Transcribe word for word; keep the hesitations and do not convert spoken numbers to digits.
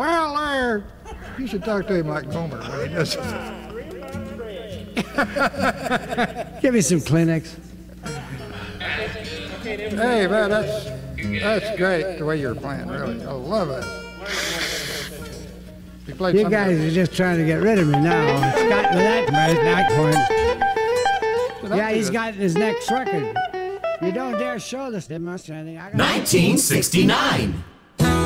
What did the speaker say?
Well, Laird, you should talk to him like Gomer when he does it. Give me some Kleenex. Hey, man, that's that's great the way you're playing. Really, I love it. You, played You some guys are just trying to get rid of me now. Scott with that, that point. Yeah, he's got his next record. You don't dare show this, they must. I think I got nineteen sixty-nine.